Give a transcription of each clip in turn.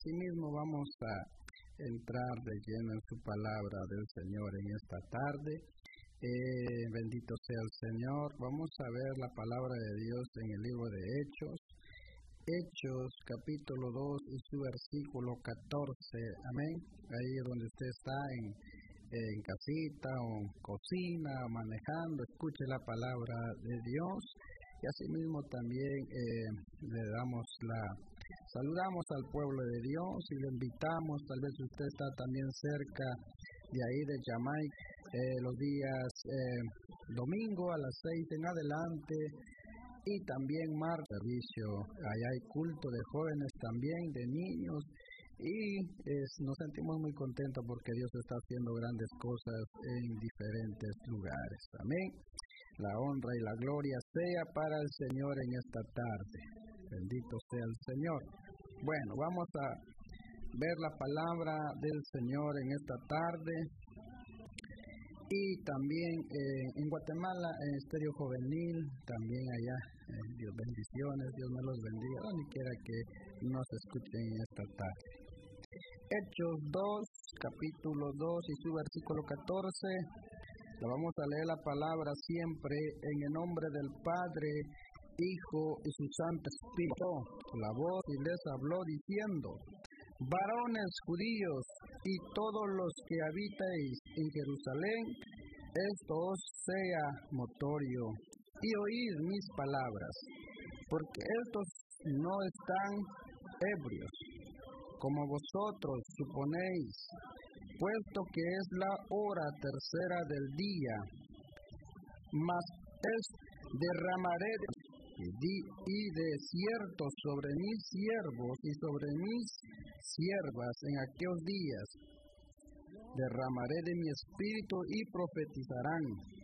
asimismo vamos a entrar de lleno en su palabra del Señor en esta tarde. Bendito sea el Señor. Vamos a ver la palabra de Dios en el libro de Hechos capítulo 2 y su versículo 14. Amén. Ahí donde usted está en casita o en cocina o manejando, escuche la palabra de Dios. Y asimismo también saludamos al pueblo de Dios y le invitamos, tal vez usted está también cerca de ahí de Jamaica, los días domingo a las 6 en adelante, y también martes servicio, allá hay culto de jóvenes también, de niños, y nos sentimos muy contentos porque Dios está haciendo grandes cosas en diferentes lugares. Amén. La honra y la gloria sea para el Señor en esta tarde. Bendito sea el Señor. Bueno, vamos a ver la palabra del Señor en esta tarde. Y también en Guatemala, en Estéreo Juvenil, también allá, Dios bendiciones, Dios me los bendiga, donde quiera que nos escuchen en esta tarde. Hechos 2, capítulo 2 y su versículo 14. La vamos a leer la palabra siempre en el nombre del Padre, Hijo y su Santo Espíritu. La voz y les habló diciendo: varones judíos y todos los que habitáis en Jerusalén, esto os sea notorio, y oíd mis palabras, porque estos no están ebrios, como vosotros suponéis, puesto que es la hora tercera del día, mas derramaré y de cierto sobre mis siervos y sobre mis siervas en aquellos días, derramaré de mi espíritu y profetizarán,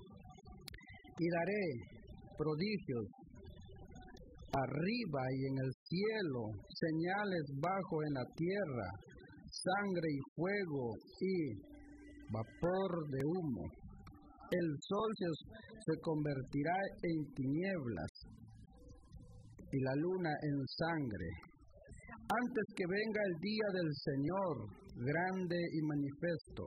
y daré prodigios arriba y en el cielo, señales bajo en la tierra, sangre y fuego y vapor de humo. El sol se convertirá en tinieblas y la luna en sangre, antes que venga el día del Señor, grande y manifiesto.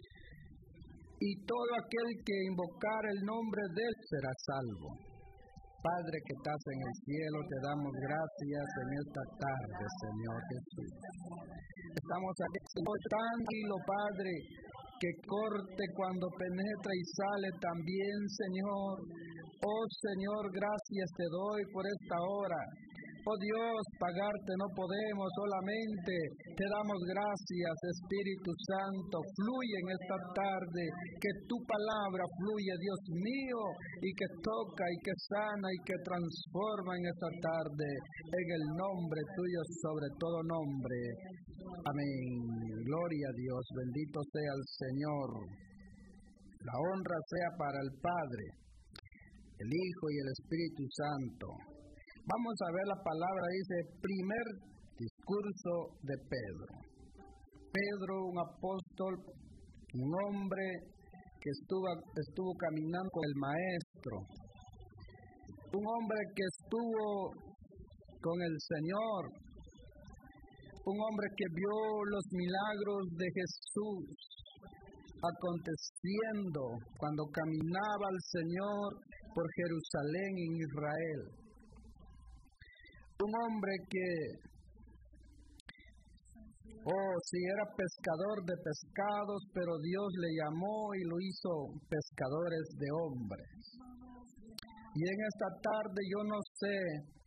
Y todo aquel que invocar el nombre de él será salvo. Padre que estás en el cielo, te damos gracias en esta tarde, Señor Jesús. Estamos aquí, Señor, tranquilo, Padre, que corte cuando penetra y sale también, Señor. Oh Señor, gracias te doy por esta hora. Oh Dios, pagarte no podemos, solamente te damos gracias, Espíritu Santo. Fluye en esta tarde, que tu palabra fluye, Dios mío, y que toca y que sana y que transforma en esta tarde, en el nombre tuyo, sobre todo nombre. Amén. Gloria a Dios, bendito sea el Señor. La honra sea para el Padre, el Hijo y el Espíritu Santo. Vamos a ver la palabra, dice, primer discurso de Pedro. Pedro, un apóstol, un hombre que estuvo caminando con el Maestro, un hombre que estuvo con el Señor, un hombre que vio los milagros de Jesús aconteciendo cuando caminaba el Señor por Jerusalén en Israel. Un hombre que, era pescador de pescados, pero Dios le llamó y lo hizo pescadores de hombres. Y en esta tarde yo no sé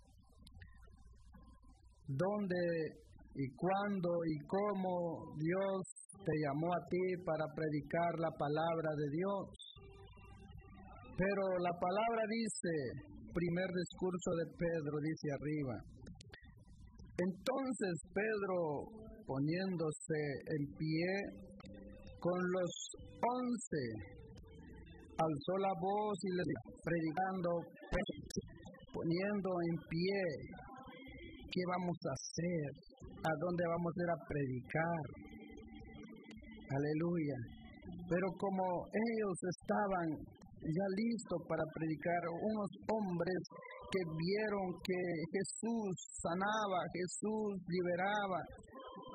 dónde y cuándo y cómo Dios te llamó a ti para predicar la palabra de Dios. Pero la palabra dice, primer discurso de Pedro, dice arriba. Entonces Pedro, poniéndose en pie con los 11, alzó la voz y le dijo, predicando, poniendo en pie, ¿qué vamos a hacer? ¿A dónde vamos a ir a predicar? Aleluya. Pero como ellos estaban ya listos para predicar, unos hombres que vieron que Jesús sanaba, Jesús liberaba,